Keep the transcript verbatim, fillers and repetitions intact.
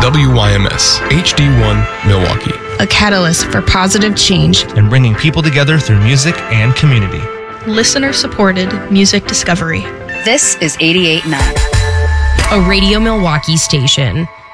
W Y M S, H D one, Milwaukee. A catalyst for positive change and bringing people together through music and community. Listener-supported music discovery. This is eighty-eight point nine. A Radio Milwaukee station.